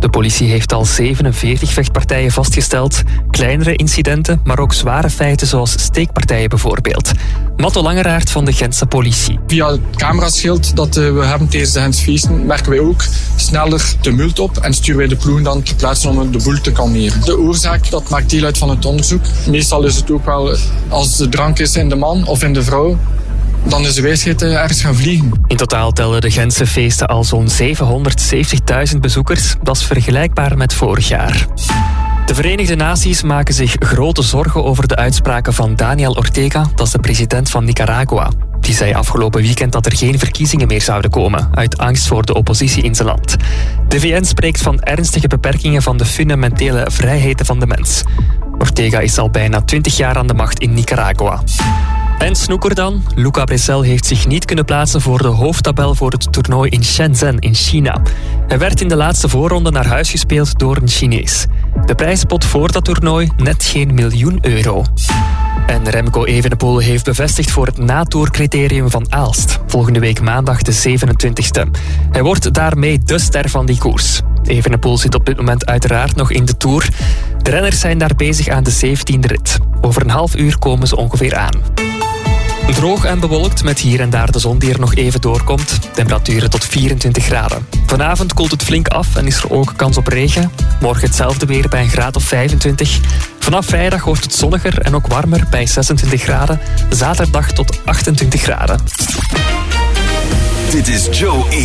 De politie heeft al 47 vechtpartijen vastgesteld. Kleinere incidenten, maar ook zware feiten zoals steekpartijen bijvoorbeeld. Matto Langeraert van de Gentse politie. Via het cameraschild dat we hebben tijdens de Gentse feesten merken wij ook sneller tumult op en sturen wij de ploegen dan ter plaatse om de boel te kalmeren. De oorzaak, dat maakt deel uit van het onderzoek. Meestal is het ook wel als de drank is in de man of in de vrouw, dan is de wijsheid ergens gaan vliegen. In totaal tellen de Gentse feesten al zo'n 770.000 bezoekers. Dat is vergelijkbaar met vorig jaar. De Verenigde Naties maken zich grote zorgen over de uitspraken van Daniel Ortega, dat is de president van Nicaragua. Die zei afgelopen weekend dat er geen verkiezingen meer zouden komen, uit angst voor de oppositie in zijn land. De VN spreekt van ernstige beperkingen van de fundamentele vrijheden van de mens. Ortega is al bijna 20 jaar aan de macht in Nicaragua. En snooker dan. Luca Brecel heeft zich niet kunnen plaatsen voor de hoofdtabel voor het toernooi in Shenzhen in China. Hij werd in de laatste voorronde naar huis gespeeld door een Chinees. De prijzenpot voor dat toernooi net geen €1 miljoen. En Remco Evenepoel heeft bevestigd voor het natourcriterium van Aalst. Volgende week maandag de 27e. Hij wordt daarmee de ster van die koers. Evenepoel zit op dit moment uiteraard nog in de Tour. De renners zijn daar bezig aan de 17e rit. Over een half uur komen ze ongeveer aan. Droog en bewolkt met hier en daar de zon die er nog even doorkomt. Temperaturen tot 24 graden. Vanavond koelt het flink af en is er ook kans op regen. Morgen hetzelfde weer bij een graad of 25. Vanaf vrijdag wordt het zonniger en ook warmer bij 26 graden. Zaterdag tot 28 graden. Dit is Joe E.